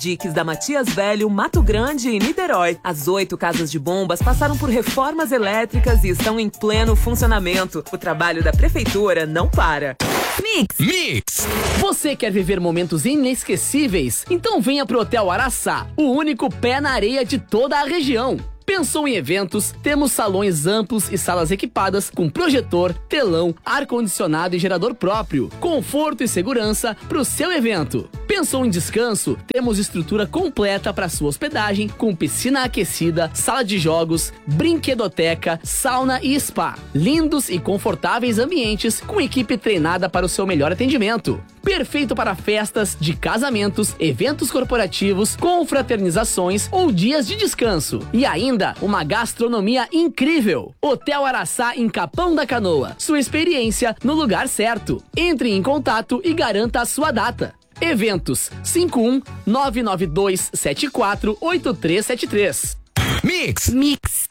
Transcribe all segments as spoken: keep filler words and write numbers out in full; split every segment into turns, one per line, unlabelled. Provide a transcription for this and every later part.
Diques da Matias Velho, Mato Grande e Niterói. As oito casas de bombas passaram por reformas elétricas e estão em pleno funcionamento. O trabalho da prefeitura não para. Mix!
Mix!
Você quer viver momentos inesquecíveis? Então venha pro Hotel Araçá, o único pé na areia de toda a região. Pensou em eventos? Temos salões amplos e salas equipadas com projetor, telão, ar-condicionado e gerador próprio. Conforto e segurança para o seu evento. Pensou em descanso? Temos estrutura completa para sua hospedagem com piscina aquecida, sala de jogos, brinquedoteca, sauna e spa. Lindos e confortáveis ambientes com equipe treinada para o seu melhor atendimento. Perfeito para festas de casamentos, eventos corporativos, confraternizações ou dias de descanso. E ainda uma gastronomia incrível. Hotel Araçá em Capão da Canoa. Sua experiência no lugar certo. Entre em contato e garanta a sua data. Eventos cinco um nove nove dois sete quatro oito três sete três.
Mix!
Mix!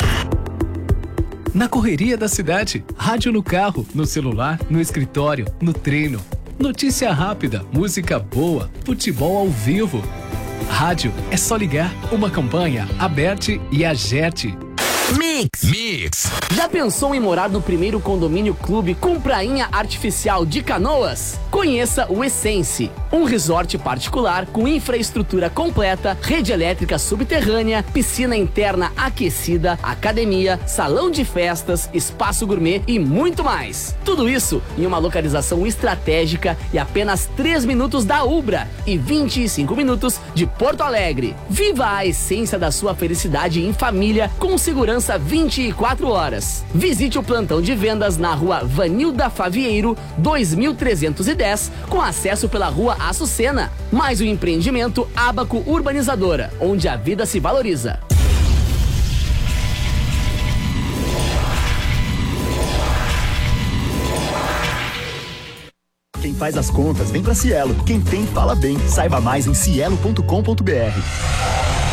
Na correria da cidade, rádio no carro, no celular, no escritório, no treino. Notícia rápida, música boa, futebol ao vivo. Rádio é só ligar. Uma campanha, Aberte e Agerte.
Mix! Mix!
Já pensou em morar no primeiro condomínio clube com prainha artificial de Canoas? Conheça o Essence, um resort particular com infraestrutura completa, rede elétrica subterrânea, piscina interna aquecida, academia, salão de festas, espaço gourmet e muito mais. Tudo isso em uma localização estratégica e apenas três minutos da Ubra e vinte e cinco minutos de Porto Alegre. Viva a essência da sua felicidade em família com segurança vinte e quatro horas. Visite o plantão de vendas na rua Vanilda Favieiro, dois mil trezentos e dez, com acesso pela rua Açucena. Mais um empreendimento Abaco Urbanizadora, onde a vida se valoriza.
Quem faz as contas vem pra Cielo. Quem tem, fala bem. Saiba mais em cielo ponto com ponto br.